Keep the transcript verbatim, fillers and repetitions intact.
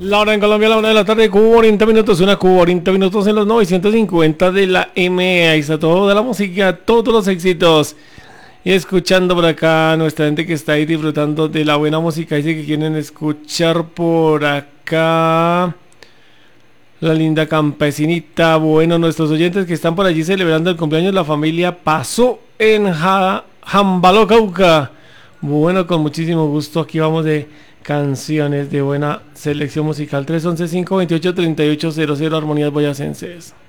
La hora en Colombia, la una de la tarde, Cuba cuarenta minutos, una Cuba cuarenta minutos en los novecientos cincuenta de la M. Ahí está todo de la música, todos los éxitos. Y escuchando por acá nuestra gente que está ahí disfrutando de la buena música. Dice que quieren escuchar por acá la linda campesinita. Bueno, nuestros oyentes que están por allí celebrando el cumpleaños de la familia Pasó en ja, Jambaló, Cauca. Bueno, con muchísimo gusto aquí vamos de canciones de buena selección musical. Tres once, cinco veintiocho, treinta y ocho cero cero, Armonías Boyacenses.